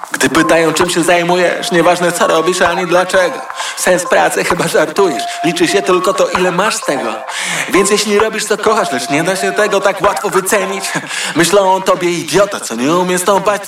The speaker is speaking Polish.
Gdy pytają, czym się zajmujesz, nieważne co robisz, ani dlaczego. Sens pracy, chyba żartujesz. Liczy się tylko to, ile masz z tego. Więc jeśli robisz co kochasz, lecz nie da się tego tak łatwo wycenić. Myślą o tobie idiota, co nie umie stąpać